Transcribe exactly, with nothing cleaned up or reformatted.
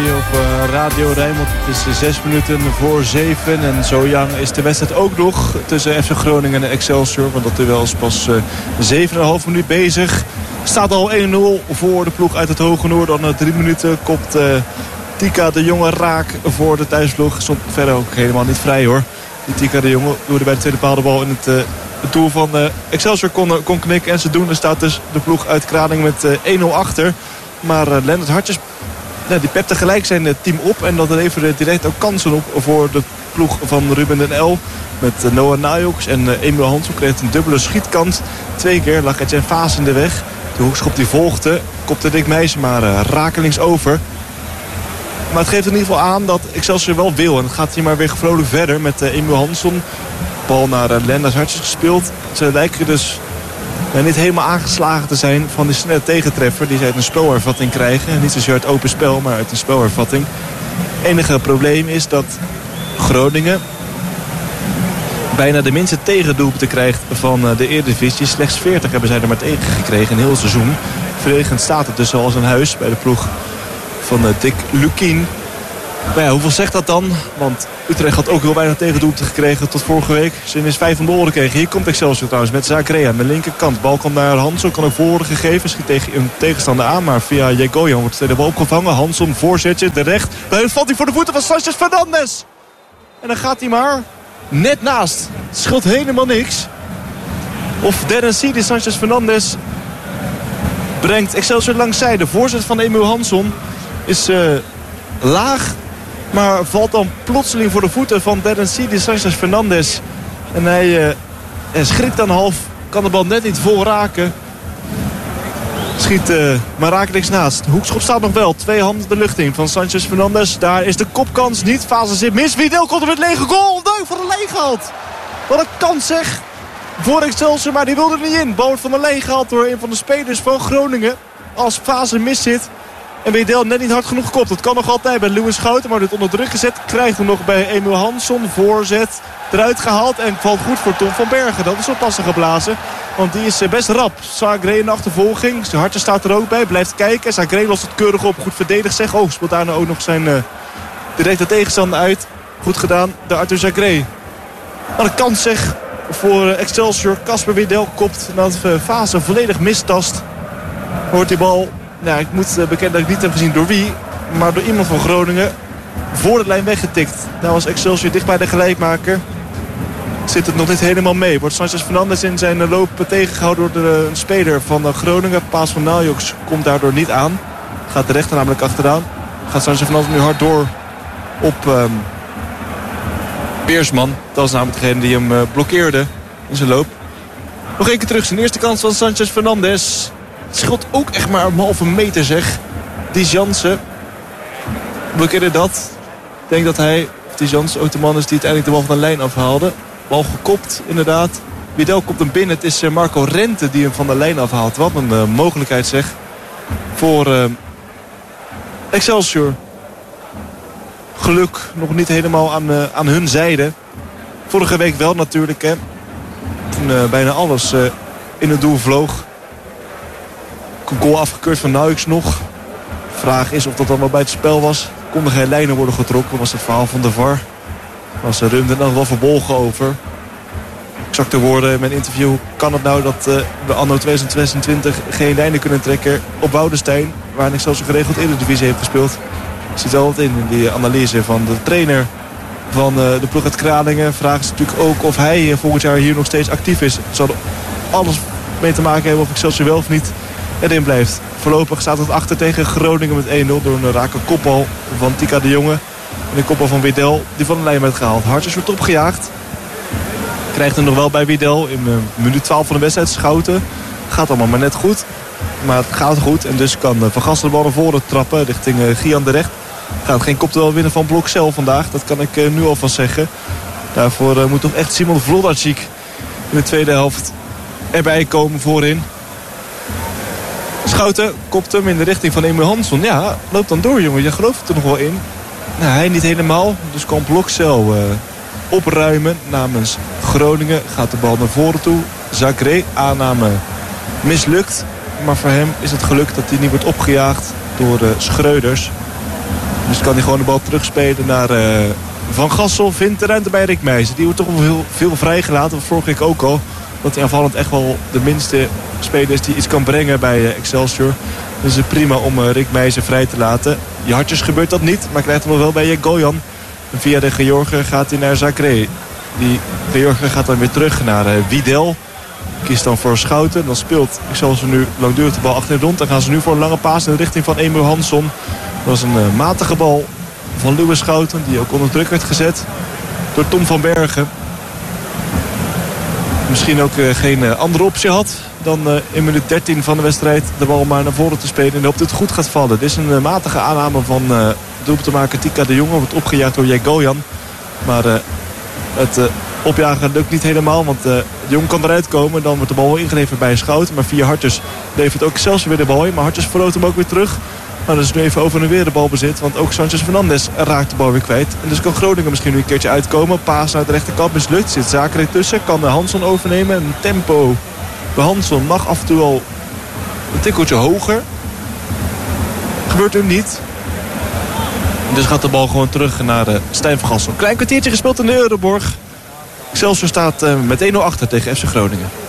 hier op uh, Radio Rijnmond. Het is zes minuten voor zeven. En zo jong is de wedstrijd ook nog tussen F C Groningen en Excelsior. Want dat duel is pas uh, zeven komma vijf minuut bezig. Staat al één nul voor de ploeg uit het Hoge Noorden. Dan na drie minuten komt uh, Tika de Jonge raak voor de thuisploeg. Stond verder ook helemaal niet vrij hoor. Die Tika de Jonge doorde bij de tweede paal de bal in het... Uh, Het doel van uh, Excelsior kon, kon knikken en ze doen. Er staat dus de ploeg uit Kralingen met uh, één nul achter. Maar uh, Lennart Hartjes, uh, die pepte gelijk zijn uh, team op. En dat leverde direct ook kansen op voor de ploeg van Ruben den El. Met uh, Noah Najoks en uh, Emil Hansson kreeg een dubbele schietkant. Twee keer lag Etienne Vaas in de weg. De hoekschop die volgde, kopte Dick Meijs maar uh, rakelings over. Maar het geeft in ieder geval aan dat Excelsior wel wil. En het gaat hier maar weer vrolijk verder met uh, Emil Hansson. Bal naar uh, Lennart Hartjes gespeeld. Ze lijken dus uh, niet helemaal aangeslagen te zijn van die snelle tegentreffer die ze uit een spelervatting krijgen. En niet zozeer uit open spel, maar uit een spelervatting. Het enige probleem is dat Groningen bijna de minste tegendoelpunten krijgt van uh, de Eredivisie. Slechts veertig hebben zij er maar tegen gekregen in heel het seizoen. Verdedigend staat het dus al als een huis bij de ploeg van uh, Dick Lukien. Maar ja, hoeveel zegt dat dan? Want Utrecht had ook heel weinig tegendoelpunten gekregen tot vorige week. Ze is vijf van de oren kregen. Hier komt Excelsior trouwens met Zagrea aan de linkerkant. Bal komt naar Hansson, kan ook voor worden gegeven. Schiet tegen een tegenstander aan, maar via Jegoyan wordt de tweede bal opgevangen. Hansson, voorzetje, de recht. Dan valt hij voor de voeten van Sanchez Fernandes. En dan gaat hij maar net naast. Het scheelt helemaal niks. Of Darren Seedy Sanchez Fernandes brengt Excelsior langs zij. De voorzet van Emil Hansson is uh, laag. Maar valt dan plotseling voor de voeten van Darren Seedy Sanchez Fernandes. En hij uh, schrikt dan half. Kan de bal net niet vol raken. Schiet uh, maar rakelings naast. De hoekschop staat nog wel. Twee handen de lucht in van Sanchez Fernandes. Daar is de kopkans niet. Fase zit mis. Wiedel komt er met lege goal. Duik van de Leen gehaald. Wat een kans zeg. Voor Excelsior, maar die wilde er niet in. Bal van de Leen gehaald door een van de spelers van Groningen. Als Fase mis zit. En Wedel net niet hard genoeg gekopt. Dat kan nog altijd bij Louis Schouten. Maar dit onder druk gezet. Krijgt hem nog bij Emil Hansson. Voorzet. Eruit gehaald. En valt goed voor Tom van Bergen. Dat is oppassen geblazen. Want die is best rap. Zagré in de achtervolging. Zijn hartje staat er ook bij. Blijft kijken. Zagré lost het keurig op. Goed verdedigd zeg. Oh, speelt daarna ook nog zijn uh, directe tegenstander uit. Goed gedaan. De Arthur Zagré. Wat een kans zeg. Voor uh, Excelsior. Casper Wedel kopt. Nadat uh, Fase volledig mistast. Hoort die bal... Nou, ik moet bekennen dat ik niet heb gezien door wie. Maar door iemand van Groningen. Voor de lijn weggetikt. Daar was Excelsior dicht bij de gelijkmaker. Zit het nog niet helemaal mee. Wordt Sanchez Fernandes in zijn loop tegengehouden door de, een speler van Groningen. Paas van Najoks komt daardoor niet aan. Gaat de rechter namelijk achteraan. Gaat Sanchez Fernandes nu hard door op um, Beersman. Dat was namelijk degene die hem uh, blokkeerde in zijn loop. Nog één keer terug. Zijn eerste kans van Sanchez Fernandes. Het scheelt ook echt maar een halve meter zeg. Die Jansen blokkeerde dat. Ik denk dat hij, of die Jansen ook de man is die uiteindelijk de bal van de lijn afhaalde. Bal gekopt inderdaad. Wedel komt hem binnen. Het is Marco Rente die hem van de lijn afhaalt. Wat een uh, mogelijkheid zeg. Voor uh, Excelsior. Geluk nog niet helemaal aan, uh, aan hun zijde. Vorige week wel natuurlijk hè. Toen uh, bijna alles uh, in het doel vloog. Goal afgekeurd van Najoks nog. Vraag is of dat dan wel bij het spel was. Konden geen lijnen worden getrokken. Was het verhaal van de V A R. Was er Rum er nog wel verbolgen over. Exacte woorden in mijn interview. Hoe kan het nou dat uh, we anno tweeduizend tweeëntwintig geen lijnen kunnen trekken op Woudenstein. Waar ik zelfs geregeld in de divisie heeft gespeeld. Zit wel wat in, in die analyse van de trainer van uh, de ploeg uit Kralingen. Vragen ze natuurlijk ook of hij uh, volgend jaar hier nog steeds actief is. Het zal alles mee te maken hebben of Excelsior wel of niet erin blijft. Voorlopig staat het achter tegen Groningen met één nul door een rake kopbal van Tika de Jonge. En een kopbal van Wedel die van de lijn werd gehaald. Hartjes wordt opgejaagd. Krijgt hem nog wel bij Wedel in uh, minuut twaalf van de wedstrijd. Schouten. Gaat allemaal maar net goed. Maar het gaat goed. En dus kan uh, Van Gastel de bal naar voren trappen richting uh, Gian de Recht. Gaat geen kopduel winnen van Blokcel vandaag. Dat kan ik uh, nu alvast zeggen. Daarvoor uh, moet toch echt Simon Vlodacik in de tweede helft erbij komen voorin. Schouten kopt hem in de richting van Emil Hansson. Ja, loopt dan door jongen. Je gelooft er nog wel in. Nou, hij niet helemaal. Dus kan Blokcel uh, opruimen namens Groningen. Gaat de bal naar voren toe. Zagré, aanname mislukt. Maar voor hem is het geluk dat hij niet wordt opgejaagd door uh, Schreuders. Dus kan hij gewoon de bal terugspelen naar uh, Van Gassel. Vindt de ruimte bij Rick Meijsen. Die wordt toch wel veel, veel vrijgelaten. Vorige week ook al. Dat hij aanvallend echt wel de minste speler is die iets kan brengen bij uh, Excelsior. Dus het is prima om uh, Rick Meijsen vrij te laten. Je hartjes gebeurt dat niet. Maar krijgt hem nog wel bij Jegoyan. En via de Georgen gaat hij naar Zacré. Die Georgen gaat dan weer terug naar uh, Wiedel. Kiest dan voor Schouten. Dan speelt Excelsior nu langdurig de bal achterin rond. Dan gaan ze nu voor een lange paas in de richting van Emil Hansson. Dat was een uh, matige bal van Louis Schouten. Die ook onder druk werd gezet door Tom van Bergen. Misschien ook uh, geen uh, andere optie had dan uh, in minuut dertien van de wedstrijd de bal maar naar voren te spelen. En hoop dat het goed gaat vallen. Dit is een uh, matige aanname van uh, doelpuntenmaker Tika de Jonge. Wordt opgejaagd door Jegoyan. Maar uh, het uh, opjagen lukt niet helemaal. Want uh, de Jong kan eruit komen. Dan wordt de bal wel ingeleverd bij Schouten. Maar via Hartjes levert ook zelfs weer de bal in. Maar Hartjes verroot hem ook weer terug. Maar dat is nu even over en weer de balbezit. Want ook Sanchez Fernandes raakt de bal weer kwijt. En dus kan Groningen misschien nu een keertje uitkomen. Paas naar de rechterkant mislukt. Zit Zaken ertussen. Kan de Hansson overnemen. En tempo bij Hansson mag af en toe al een tikkeltje hoger. Gebeurt hem niet. Dus gaat de bal gewoon terug naar uh, Stijn van Gassel. Klein kwartiertje gespeeld in de Euroborg. Excelsior staat uh, met één nul achter tegen F C Groningen.